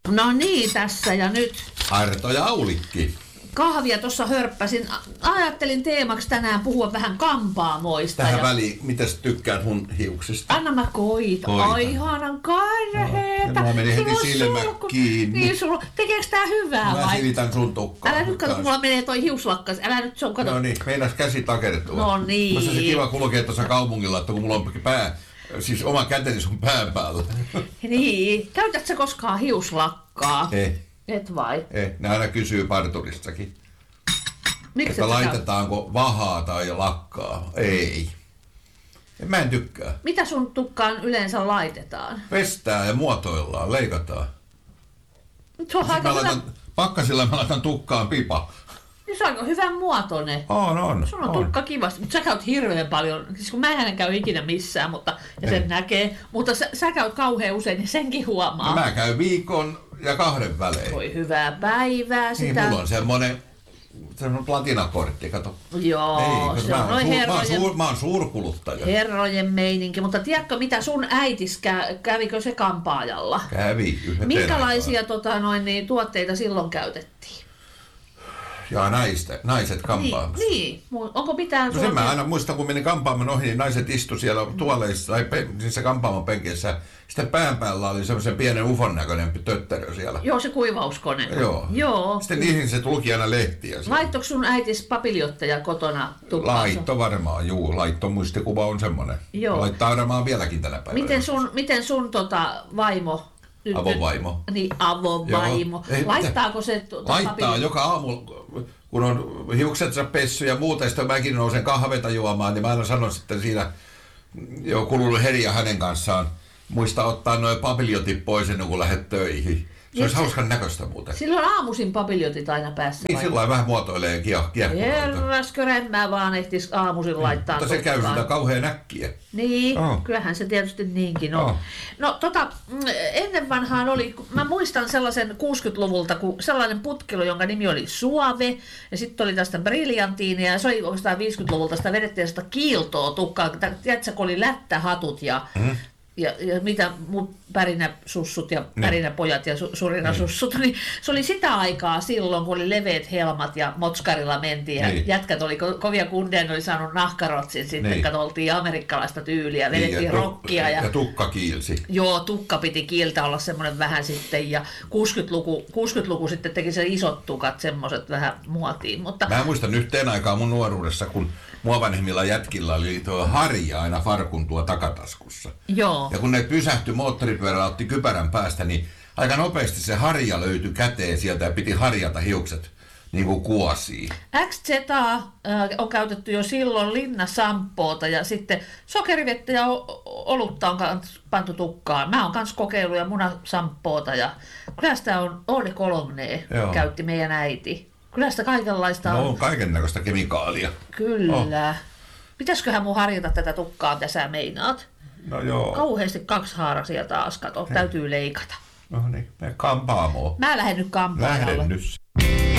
No niin, tässä ja nyt. Arto ja Aulikki. Kahvia tuossa hörppäsin. Ajattelin teemaksi tänään puhua vähän kampaamoista. Tähän väliin, mitäs tykkäät mun hiuksista? Anna mä koitan. Ai ihanan karheeta. Mulla meni heti silmä kiinni. Niin sulla. Tekeekö tää hyvää Mä silitän sun tukkaa. Älä nyt kato, kun mulla menee toi hiuslakkas. Älä nyt, se on kato. No niin, meinas käsi takertua. No niin. Musta se kiva kulkea tuossa kaupungilla, että kun mulla on siis oma käteni sun pään päällä. Niin. Käytät sä koskaan hiuslakkaa? Et vai? Ne aina kysyy parturissakin. Miksi että laitetaanko vahaa tai lakkaa. Ei. Mä en tykkää. Mitä sun tukkaan yleensä laitetaan? Pestään ja muotoillaan, leikataan. Se on aika hyvä. Pakkasilla mä laitan tukkaan pipa. Se on aika hyvän muotoinen. On. Sun on tukka kivasti, mutta sä käyt hirveän paljon, siis kun mä en käy ikinä missään, ja sen näkee, mutta sä käyt kauhean usein, niin senkin huomaa. No mä käyn viikon ja 2 välein. Voi hyvää päivää sitä. Niin, mulla on semmonen platinakortti, kato. Joo, ei, se on noin herrojen... Mä oon suurkuluttaja. Herrojen meininki, mutta tiedätkö mitä sun äitis kävikö se kampaajalla? Kävi. Minkälaisia tuotteita silloin käytettiin? Ja naiset kampaamassa. Niin. Onko mitään... No sen mä aina muistan, kun menin kampaamon ohi, niin naiset istu siellä tuoleissa, tai niissä kampaamon penkissä. Sitten pään päällä oli semmoisen pienen ufon näköinen tötterö siellä. Joo, se kuivauskone. Joo. Sitten ihmiset luki aina lehtiä. Laittoiko sun äitis papiljottaja kotona tukkaansa? Laitto varmaan, laitto muistikuva on semmoinen. Joo. Laittaa varmaan vieläkin tänä päivänä. Miten sun vaimo... Avovaimo. Niin, avovaimo. Laittaako se... Laittaa joka aamu, kun on hiuksensa pessy ja muuta, sitten mäkin nousen kahveta juomaan, niin mä aina sanon sitten siinä, jo kulunut Herja hänen kanssaan, muista ottaa noin papiljotit pois ennen kuin lähdet töihin. Se olisi hauskan näköistä muuten. Silloin aamuisin papiljotit aina päässä. Niin, silloin vähän muotoilee kiehkuroita. Herraskörän, mä vaan aamuisin laittaa. Mutta se käy sitä kauhean äkkiä. Niin, kyllähän se tietysti niinkin on. No ennen vanhaan oli, mä muistan sellaisen 60-luvulta, kun sellainen putkilo, jonka nimi oli Suave, ja sitten oli tästä briljantiinia, ja se oli oikeastaan 50-luvulta, sitä vedettiin sitä kiiltoa tukkaa, tiedätkö, kun oli lättähatut ja mitä pärinäsussut ja pärinäpojat ja surinasussut, niin se oli sitä aikaa silloin, kun oli leveät helmat ja motskarilla mentiin ja jätkät oli kovia kundeja, ne oli saanut nahkarotsin sitten, oltiin amerikkalaista tyyliä, vedettiin rockia. Ja tukka kiilsi. Joo, tukka piti kiiltä olla semmoinen vähän sitten ja 60-luku sitten teki se isot tukat, semmoiset vähän muotiin. Mutta... Mä muistan yhteen aikaan mun nuoruudessa, kun mua vanhemmilla jätkillä oli tuo harja aina farkun takataskussa. Joo. Ja kun ne pysähtyi moottoripyörällä, otti kypärän päästä, niin aika nopeasti se harja löytyi käteen sieltä ja piti harjata hiukset niin kuin kuosiin. XZ:aa on käytetty jo silloin, linnasampoota ja sitten sokerivettä ja olutta on pantu tukkaan. Mä oon kans kokeillut ja munasampoota ja kyllä sitä on Eau de Cologne käytti meidän äiti. Kyllä sitä kaikenlaista on. No, kaikennäköistä kemikaalia. Kyllä. Pitäisiköhän mun harjata tätä tukkaa, mitä sä meinaat? No joo. Kauheasti kaksihaaraisia taas, kato. Täytyy leikata. No niin, me kampaamoon. Mä lähden nyt kampaajalle. Lähden nyt.